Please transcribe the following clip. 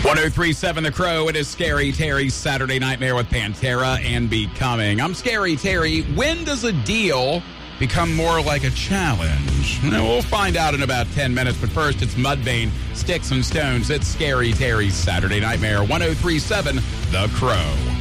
1037 The Crow. It is Scary Terry's Saturday Nightmare with Pantera and Becoming. I'm Scary Terry. When does a deal become more like a challenge? We'll find out in about 10 minutes, but first it's Mudvayne, Sticks and Stones. It's Scary Terry's Saturday Nightmare. 1037 The Crow.